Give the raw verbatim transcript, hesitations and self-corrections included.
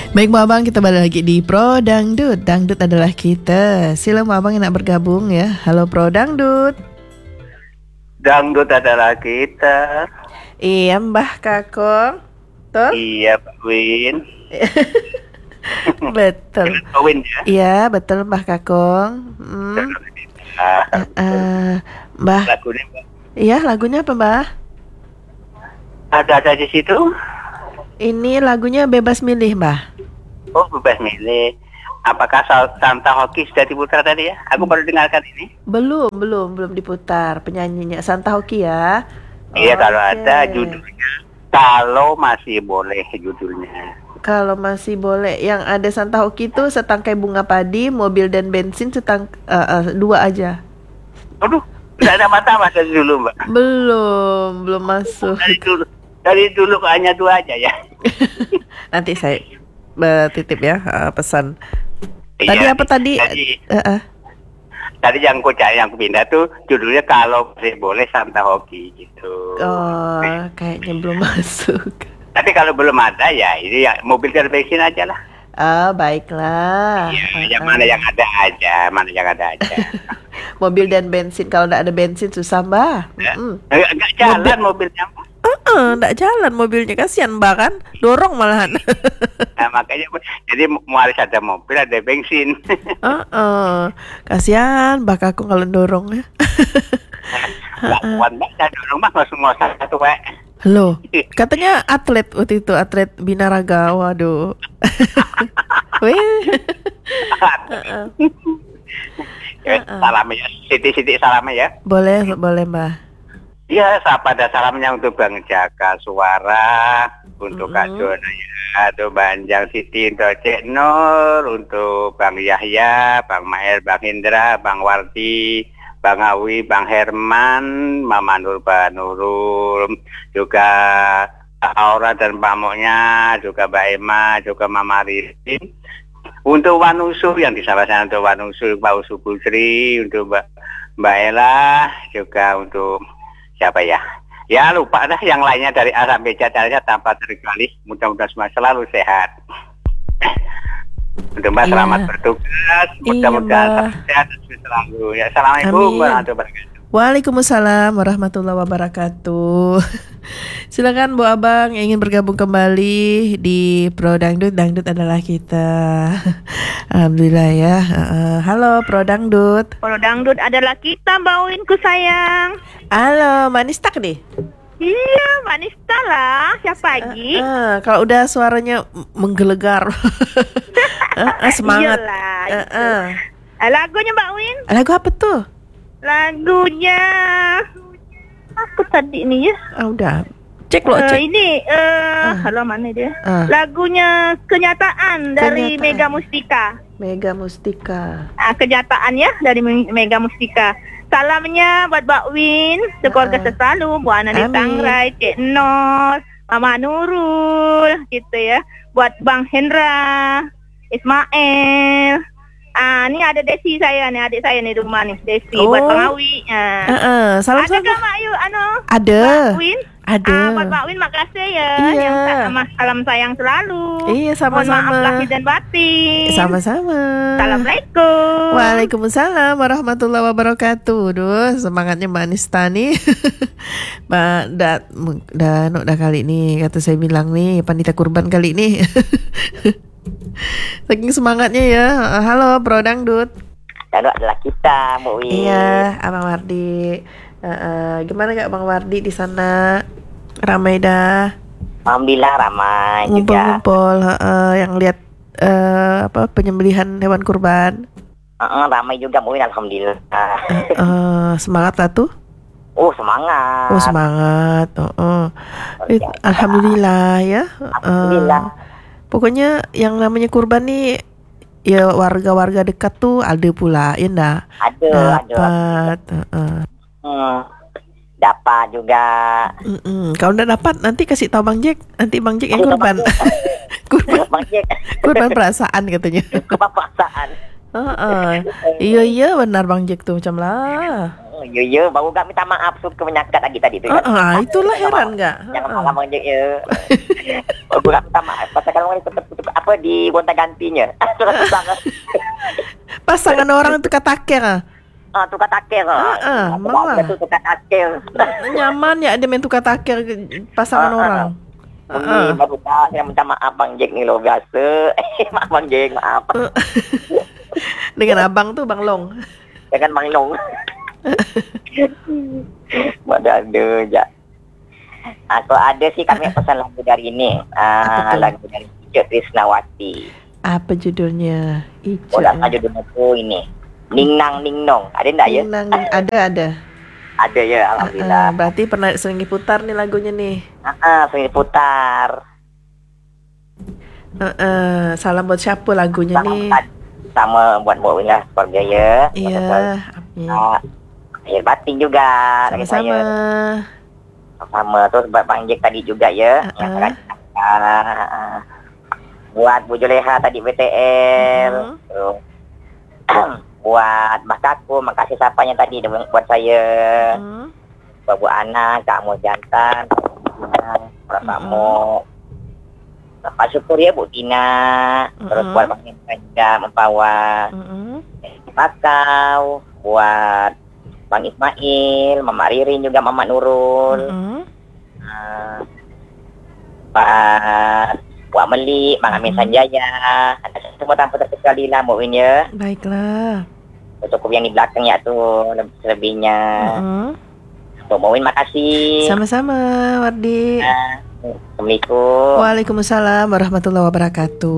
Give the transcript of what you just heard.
Baik Mbak Abang, kita balik lagi di Pro Dangdut. Dangdut adalah kita. Sila Mbak Abang yang nak bergabung ya. Halo Pro Dangdut. Dangdut adalah kita. Iya Mbah Kakong. Betul? Iya Pak Win. Betul. Pak Win ya. Iya betul Mbah Kakong. Hmm. Ah, Uh, uh, Mbah. lagunya Mbak. Iya lagunya apa Mbah? Ada-ada di situ. Ini lagunya bebas milih Mbah. Oh, bebas milih. Apakah Sal- Santa Hoki sudah diputar tadi ya? Aku baru dengarkan ini. Belum, belum, belum diputar penyanyinya Santa Hoki ya. Iya, kalau Oke. ada judulnya. Kalau masih boleh judulnya. Kalau masih boleh, yang ada Santa Hoki itu setangkai bunga padi, mobil dan bensin setang uh, uh, dua aja. Aduh, tidak ada mata dari dulu Mbak. Belum, belum masuk. Dari dulu, dari dulu hanya dua aja ya. Nanti saya uh, titip ya uh, pesan. Tadi Iya, apa tadi? Tadi, Uh, uh. tadi yang aku cari, yang aku pindah tuh judulnya Kalau Masih Boleh Santa Hoki gitu. Oh, kayaknya belum masuk. Tapi kalau belum ada ya ini ya mobil dan bensin aja lah. Oh, baiklah. Iya, Uh, yang uh. mana yang ada aja, mana yang ada aja. Mobil dan bensin, kalau nggak ada bensin susah Mbak. Ya. Mm-mm. Enggak enggak jalan mobilnya. Uh-uh, nggak jalan mobilnya, kasihan Mbak kan, dorong malahan. Nah, makanya jadi mau harus ada mobil, ada bensin. Uh-uh. Kasihan Mbak aku kalau dorong ya. Enggak kuat Mbak, saya dorong mah langsung mau satu Pak. Loh, katanya atlet waktu itu, atlet binaraga. Waduh. Wih. Uh-uh. Ya, salam ya, siti-siti salam ya. Boleh, boleh Mbak. Iya, pada salamnya untuk Bang Jaka Suara, untuk Kak Mm-mm. Jona ya, untuk Banjang Siti, untuk Cek Nur, untuk Bang Yahya, Bang Maher, Bang Indra, Bang Wardi, Bang Awi, Bang Herman, Mama Nur Nurul, juga Pak Aura dan Pak Moknya, juga Mbak Emma, juga Mama Rizky. Untuk Wanusu yang di sana untuk Wanusu, Pak Usu Putri, untuk Mbak Mbak Ella, juga untuk siapa ya? Ya lupa dah yang lainnya dari A sampai Z aja tanpa terkecuali. Mudah-mudahan semua selalu sehat. Untuk Mbak Iya. selamat bertugas. Mudah-mudahan Iya, Mbak. sehat selalu. Ya, assalamualaikum Amin. warahmatullahi wabarakatuh. Waalaikumsalam warahmatullahi wabarakatuh. Silakan Bu Abang yang ingin bergabung kembali di Pro Dangdut. Dangdut adalah kita. Alhamdulillah ya. Uh, halo Pro Dangdut. Kalau dangdut adalah kita, Mbak Winku sayang. Halo Mbak Nistak nih. Iya, Mbak Nista lah. Siapa lagi? Uh, uh, kalau udah suaranya m- menggelegar. uh, uh, semangat. Iyalah, Uh, itu. uh. Eh, Lagunya Mbak Win? Lagu apa tuh? Lagunya apa tadi nih ya? Ah, udah. Cek lo, Eh, cek. ini eh Ah. halo mana dia? Ah. Lagunya Kenyataan dari Kenyataan. Mega Mustika. Mega Mustika. Ah, kenyataan ya dari Me- Mega Mustika. Salamnya buat Mbak Win, sekeluarga Ah. selalu, Bu Ana di Amin. Tangrai, Cik Nos, Mama Nurul, gitu ya. Buat Bang Hendra, Ismail. Ah, ini ada Desi saya nih, adik saya nih di rumah nih, Desi. Oh. Buat Bang Awi. Ah. Uh, uh. Salam Ada salam. kan Mak Yu, anu? Ada. Mbak Win? Ada. Ah, buat Mbak Win makasih ya. Iya. Yang sama salam sayang selalu. Iya, Mohon maaf sama-sama. lahir dan batin. Sama-sama. Assalamualaikum. Waalaikumsalam warahmatullahi wabarakatuh. Duh, semangatnya Mbak Nista nih. Mbak dah dah no, dah kali nih kata saya bilang nih panitia kurban kali ini. Saking semangatnya ya. Halo Bro Dangdut. Lalu adalah kita, Bu Win. Iya, Abang Wardi. Uh, uh, gimana gak Bang Wardi di sana? Ramai dah. Alhamdulillah ramai juga. Ngumpul-ngumpul, uh, uh, yang lihat uh, apa penyembelihan hewan kurban. Uh, ramai juga, Bu Win. Alhamdulillah. Uh, semangat lah tuh. Oh, semangat. Oh semangat. Oh, oh. It- Oke. Alhamdulillah ya. Uh, Alhamdulillah. pokoknya yang namanya kurban nih ya warga-warga dekat tuh ada pula ya ndak? Aduh, aduh. Dapat. Uh, uh. Hmm, dapat juga. Mm-mm. Kalau ndak dapat nanti kasih tahu Bang Jack. Nanti Bang Jack yang Aduh, kurban. Bang kurban Bang Jack. kurban perasaan katanya. Kepaksaan. Heeh. Iya iya benar Bang Jack tuh macam lah. Oh, yo yo, baru gak minta maaf suka menyakat lagi tadi tu. Ah, ah, itulah heran enggak? Jangan malah Bang Jack ya. Baru gak minta maaf. Pasal kalau orang tetap apa apa di gonta gantinya. Susah-susah. Pasangan orang tukar taker ah. Ah, tukar taker. Ah, ah, mama. Itu tukar taker. Nyaman ya ada main tukar taker ke- pasangan Ah, ah. orang. Ini Ah, ah. baru dah saya minta maaf Bang Jack ni lo biasa. Maaf Bang Jack, maaf. Dengan abang tuh Bang Long. Jangan Bang Long. Mana ada je. Ah, kalau ada sih kami pesan lagu dari ini. Apa Ah, tu? lagu dari Ijot Trisnawati. Apa judulnya? Ijo. Bola saja dulu tu ini. Ning Nang Ning Nong. Ada enggak ya? Nang, ada ada. Ada ya, Ah, alhamdulillah. berarti pernah sering diputar nih lagunya nih. Ah, ah, sering putar. Ah, ah. Salam buat siapa lagunya nih? Sama buat buat lah keluarga ya. Iya. Amin. Ah, Akhir batin juga dari Sama-sama. saya. Sama tu sebab Bang Jack tadi juga ya. Ah, Yang ah. kan ah, buat Bu Juleha tadi B T L. Mhm. Terus buat Mas Kaku, makasih sapanya tadi dia buat saya. Hmm. Buat Bu Ana, Kak Mo Jantan, Pak Pak Mo. Pak Syukur ya Bu Tina. Terus Mm-mm. buat Bang Hendra juga membawa Mm-mm. Pakau, buat Bang Ismail, Mama Ririn juga Mama Nurul. Mm-mm. Ah, Pak Wak Meli, Bang Amin Mm-mm. Sanjaya. Ada semua tanpa terkecuali lah Mbak Win ya. Baiklah. Cukup yang di belakangnya tu lebih selebihnya. Mm-mm. Mbak Win makasih. Sama-sama, Wardi. Ah, Assalamualaikum. Waalaikumsalam warahmatullahi wabarakatuh.